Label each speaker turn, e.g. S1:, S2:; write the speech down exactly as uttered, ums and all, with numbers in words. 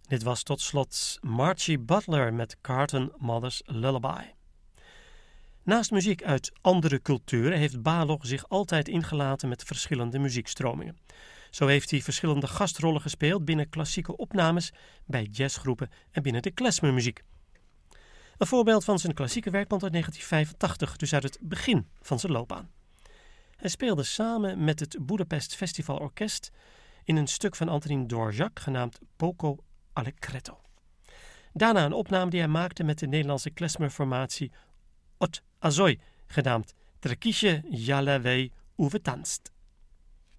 S1: Dit was tot slot Marchie Butler met Carlton Mother's Lullaby. Naast muziek uit andere culturen heeft Balog zich altijd ingelaten met verschillende muziekstromingen. Zo heeft hij verschillende gastrollen gespeeld binnen klassieke opnames, bij jazzgroepen en binnen de klezmermuziek. Een voorbeeld van zijn klassieke werk komt uit negentien vijfentachtig, dus uit het begin van zijn loopbaan. Hij speelde samen met het Budapest Festival Orkest in een stuk van Antonín Dvořák genaamd Poco Allegretto. Daarna een opname die hij maakte met de Nederlandse klezmerformatie Ott Azoy, genaamd Trekische Jalaway Uwe Tanzt.